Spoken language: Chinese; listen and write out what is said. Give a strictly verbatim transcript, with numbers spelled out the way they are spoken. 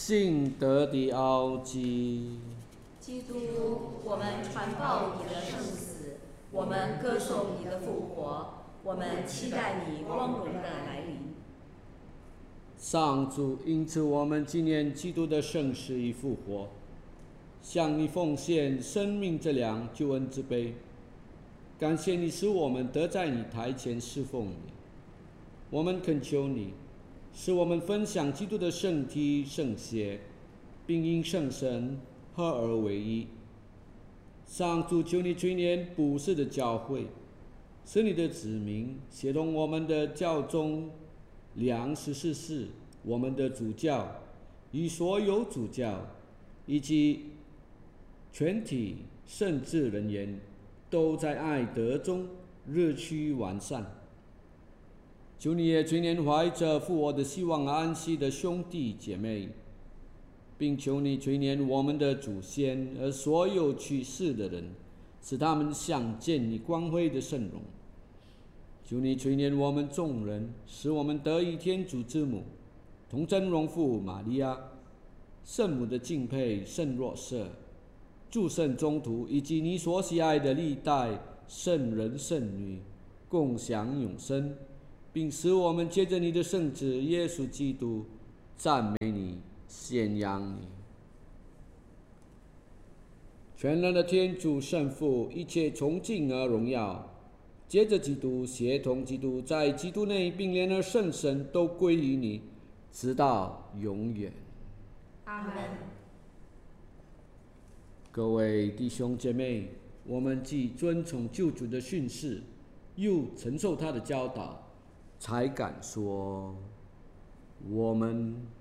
信德的奥迹。 基督，我们传报你的圣死，我们歌颂你的复活，我们期待你光荣的来临。 上主，因此我们纪念基督的圣死与复活，向你奉献生命之粮、救恩之杯。感谢你使我们得在你台前侍奉你。我们恳求你，使我们分享基督的圣体圣血，并因圣神合而为一。上主，求你垂怜不世的教会，使你的子民协同我们的教宗良十四世、我们的主教与所有主教以及全体圣职人员，都在爱德中日趋完善。求你也垂怜怀着复活的希望安息的兄弟姐妹，并求你垂怜我们的祖先和所有去世的人，使他们享见你光辉的圣容。求你垂怜我们众人，使我们得以天主之母同真荣父玛利亚、圣母的敬佩圣若瑟、诸圣宗徒以及你所喜爱的历代圣人圣女共享永生，并使我们借着你的圣子耶稣基督赞美你、宣扬你。全能的天主圣父，一切崇敬而荣耀，接着基督，协同基督，在基督内并联而圣神，都归于你，直到永远。 阿门。 各位弟兄姐妹，我们既遵从救主的训示，又承受他的教导，才敢说，我们